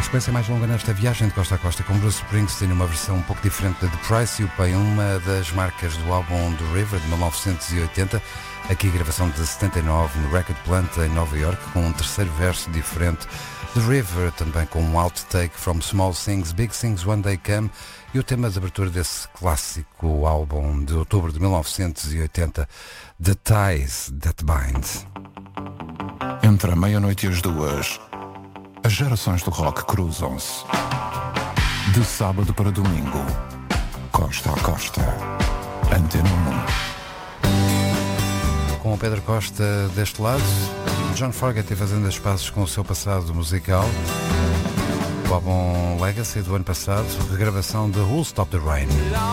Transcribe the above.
sequência mais longa nesta viagem de costa a costa com Bruce Springsteen, uma versão um pouco diferente da The Price You Pay, uma das marcas do álbum The River de 1980, aqui gravação de 79 no Record Plant em Nova York, com um terceiro verso diferente. The River também com um outtake From Small Things, Big Things One Day Come, e o tema de abertura desse clássico álbum de outubro de 1980, The Ties That Bind. Entre a meia-noite e as duas, as gerações do rock cruzam-se. De sábado para domingo, costa a costa. Antena 1. Com o Pedro Costa deste lado, John Fogerty fazendo as pazes com o seu passado musical. O álbum Legacy do ano passado, regravação de Who'll Stop the Rain.